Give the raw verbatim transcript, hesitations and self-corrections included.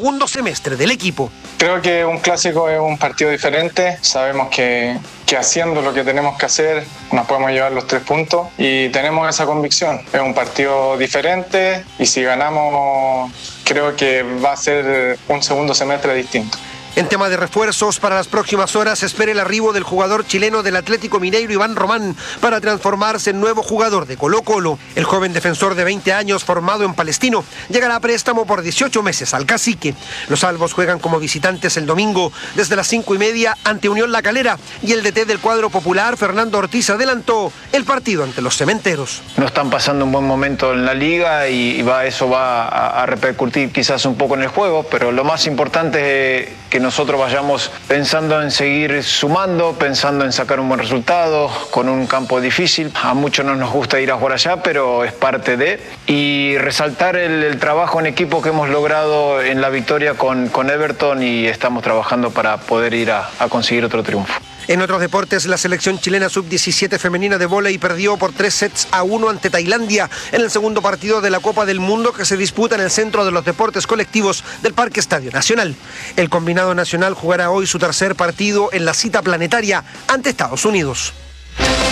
segundo semestre del equipo. Creo que un clásico es un partido diferente. Sabemos que, que haciendo lo que tenemos que hacer nos podemos llevar los tres puntos y tenemos esa convicción. Es un partido diferente y si ganamos creo que va a ser un segundo semestre distinto. En tema de refuerzos, para las próximas horas se espera el arribo del jugador chileno del Atlético Mineiro, Iván Román, para transformarse en nuevo jugador de Colo-Colo. El joven defensor de veinte años, formado en Palestino, llegará a préstamo por dieciocho meses al Cacique. Los albos juegan como visitantes el domingo desde las cinco y media ante Unión La Calera, y el D T del cuadro popular, Fernando Ortiz, adelantó el partido ante los Cementeros. No están pasando un buen momento en la liga y va, eso va a, a repercutir quizás un poco en el juego, pero lo más importante es que nosotros vayamos pensando en seguir sumando, pensando en sacar un buen resultado, con un campo difícil. A muchos no nos gusta ir a jugar allá, pero es parte de. Y resaltar el, el trabajo en equipo que hemos logrado en la victoria con, con Everton, y estamos trabajando para poder ir a, a conseguir otro triunfo. En otros deportes, la selección chilena sub diecisiete femenina de vóley perdió por tres sets a uno ante Tailandia en el segundo partido de la Copa del Mundo que se disputa en el Centro de los Deportes Colectivos del Parque Estadio Nacional. El combinado nacional jugará hoy su tercer partido en la cita planetaria ante Estados Unidos.